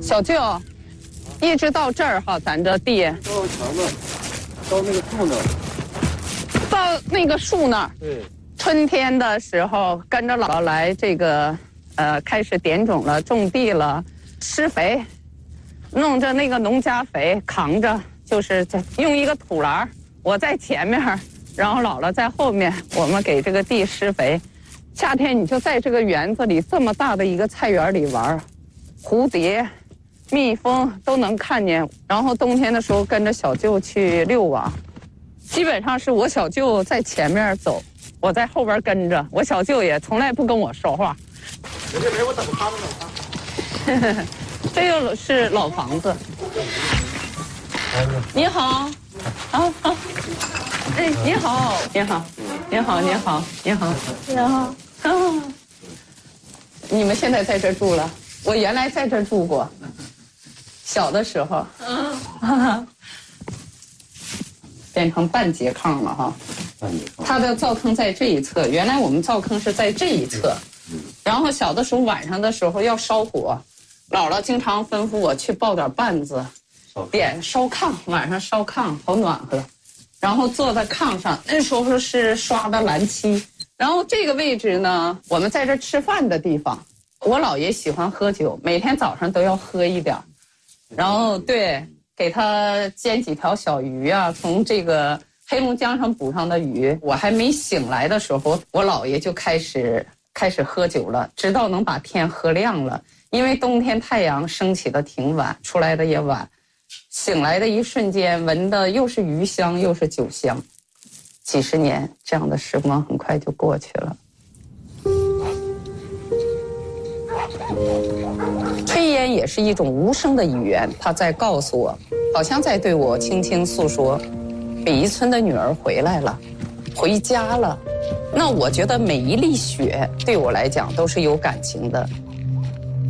小舅，一直到这儿哈，咱这地到墙那儿，到那个树那儿， 到那个树那儿。 对。 春天的时候，跟着姥姥来这个，开始点种了，种地了，施肥，弄着那个农家肥，扛着，就是用一个土篮，我在前面，然后姥姥在后面，我们给这个地施肥。夏天你就在这个园子里，这么大的一个菜园里玩，蝴蝶、蜜蜂都能看见。然后冬天的时候跟着小舅去遛网，基本上是我小舅在前面走，我在后边跟着。我小舅也从来不跟我说话。 没事没事，我等他们。 这个是老房子。你好，啊，哎，你好，你好，你好，你好，你好，你好。啊，你们现在在这住了？我原来在这住过，小的时候，变成半截炕了哈。它的灶坑在这一侧，原来我们灶坑是在这一侧。然后小的时候晚上的时候要烧火，姥姥经常吩咐我去抱点绊子，点烧炕，晚上烧炕好暖和。然后坐在炕上，那时候是刷的蓝漆。然后这个位置呢，我们在这吃饭的地方。我姥爷喜欢喝酒，每天早上都要喝一点，然后对，给他煎几条小鱼啊，从这个黑龙江上捕上的鱼。我还没醒来的时候，我姥爷就开始喝酒了，直到能把天喝亮了。因为冬天太阳升起的挺晚，出来的也晚，醒来的一瞬间闻的又是鱼香又是酒香。几十年这样的时光很快就过去了。炊烟也是一种无声的语言，它在告诉我，好像在对我轻轻诉说，北一村的女儿回来了，回家了。那我觉得每一粒血对我来讲都是有感情的。